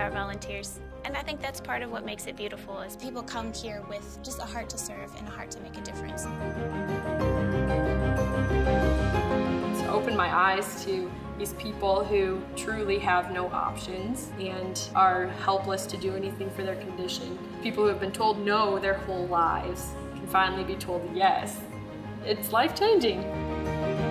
our volunteers. And I think that's part of what makes it beautiful is people come here with just a heart to serve and a heart to make a difference. It's opened my eyes to these people who truly have no options and are helpless to do anything for their condition. People who have been told no their whole lives can finally be told yes. It's life-changing.